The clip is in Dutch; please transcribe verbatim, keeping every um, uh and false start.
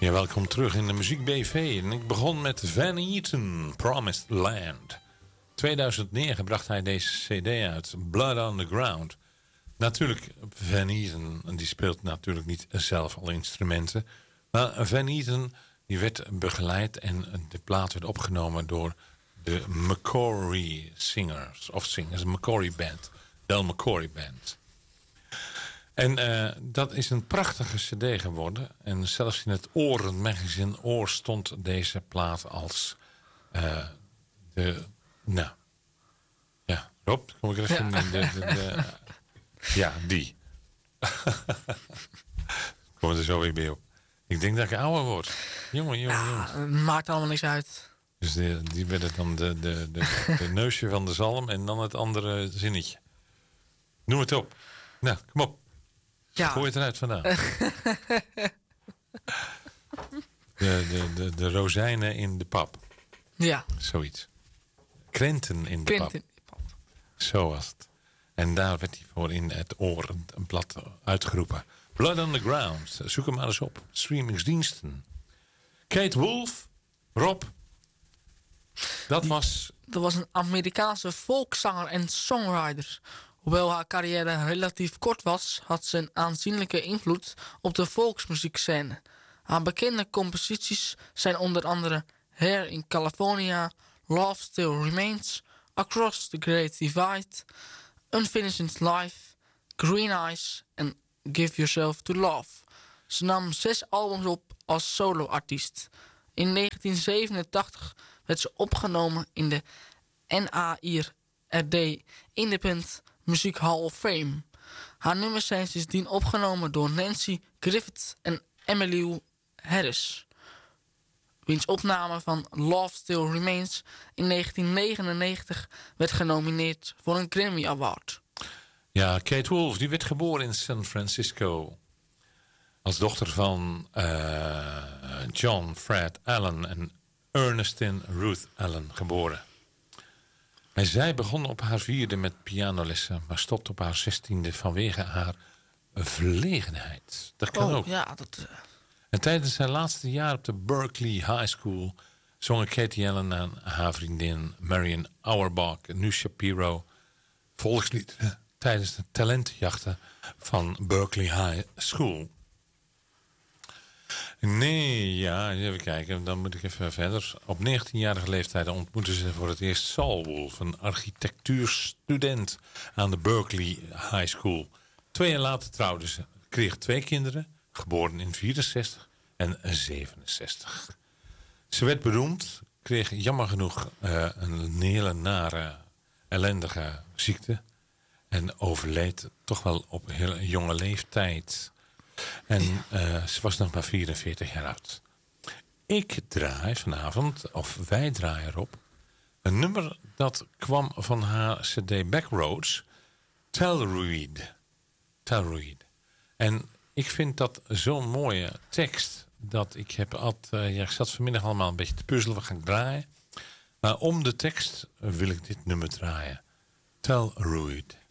Ja, welkom terug in de Muziek B V. En ik begon met Van Eaton, Promised Land. tweeduizend negen bracht hij deze cd uit, Blood on the Ground. Natuurlijk, Van Eaton, die speelt natuurlijk niet zelf al instrumenten. Maar Van Eaton, die werd begeleid en de plaat werd opgenomen door de McCory Singers. Of Singers, de McCory Band. Del McCory Band. En uh, dat is een prachtige cd geworden. En zelfs in het Oren magazine Oor stond deze plaat als uh, de... Nou, ja, Rob, kom ik er even ja. in. De, de, de, ja, die. Kom er zo weer bij op. Ik denk dat ik ouder word. Jongen, jongen, ja, jongen. Maakt allemaal niks uit. Dus die, die werden dan de, de, de, de neusje van de zalm en dan het andere zinnetje. Noem het op. Nou, kom op. Ja. Gooi het eruit vandaan. de, de, de, de rozijnen in de pap. Ja. Zoiets. Krenten in de Krenten pap. in de pap. Zo was het. En daar werd hij voor in het oor een blad uitgeroepen. Blood on the Ground. Zoek hem maar eens op. Streamingsdiensten. Kate Wolf. Rob. Dat Die, was... Dat was een Amerikaanse volkszanger en songwriter. Hoewel haar carrière relatief kort was, had ze een aanzienlijke invloed op de volksmuziekscène. Haar bekende composities zijn onder andere Here in California, Love Still Remains, Across the Great Divide, Unfinished Life, Green Eyes en Give Yourself to Love. Ze nam zes albums op als soloartiest. In negentien zevenentachtig werd ze opgenomen in de N A R D Independent Music Hall of Fame. Haar nummers zijn sindsdien opgenomen door Nancy Griffith en Emmylou Harris, wiens opname van Love Still Remains in negentien negenennegentig werd genomineerd voor een Grammy Award. Ja, Kate Wolf, die werd geboren in San Francisco. Als dochter van uh, John Fred Allen en Ernestine Ruth Allen geboren. En zij begon op haar vierde met pianolessen, maar stopte op haar zestiende vanwege haar verlegenheid. Dat kan oh, ook. Ja, dat, uh... En tijdens zijn laatste jaar op de Berkeley High School zongen Katie Allen en haar vriendin Marion Auerbach en Nu Shapiro volksliederen tijdens de talentenjachten van Berkeley High School. Nee, ja, even kijken, dan moet ik even verder. Op negentienjarige leeftijd ontmoetten ze voor het eerst Saul Wolf, een architectuurstudent aan de Berkeley High School. Twee jaar later trouwden ze, kreeg twee kinderen, geboren in vierenzestig en zevenenzestig. Ze werd beroemd, kreeg jammer genoeg uh, een hele nare, ellendige ziekte en overleed toch wel op een hele jonge leeftijd. En uh, ze was nog maar vierenveertig jaar oud. Ik draai vanavond, of wij draaien erop, een nummer dat kwam van haar cd Backroads, Telluride. Telluride. En ik vind dat zo'n mooie tekst, dat ik heb altijd, uh, ja, ik zat vanmiddag allemaal een beetje te puzzelen, wat ga ik draaien. Maar om de tekst wil ik dit nummer draaien. Telluride.